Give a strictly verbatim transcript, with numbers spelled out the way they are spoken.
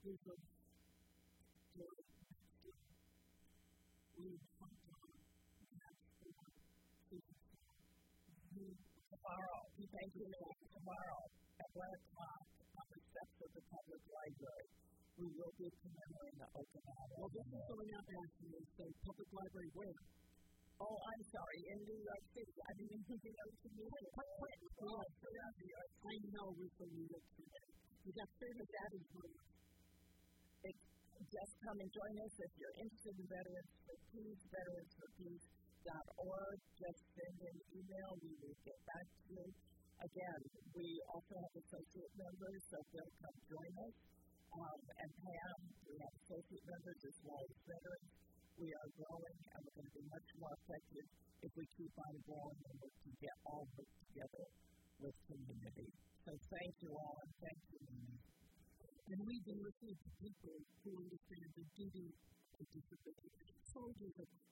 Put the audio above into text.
group of Florida we talked about that for season four. Tomorrow, we thank you tomorrow at one o'clock on the steps of the public library. We will be commemorating the Okinawa. Well, this is going out actually, so public library where? Oh, I'm sorry, in New York City. I didn't even think it was in New York. Oh, I know we're from New York City. We got famous Adams Road. Just come and join us if you're interested in Veterans for Peace, veterans for peace dot org. Just send an email. We will get back to you. Again, we also have associate members, so they'll come join us. Um, and Pam, we have associate members as well as veterans. We are growing, and we're going to be much more effective if we keep on growing and we can get all put together with community. So thank you all, and thank you, Mimi. And we've been listening to people who understand the duty of disability. Soldiers of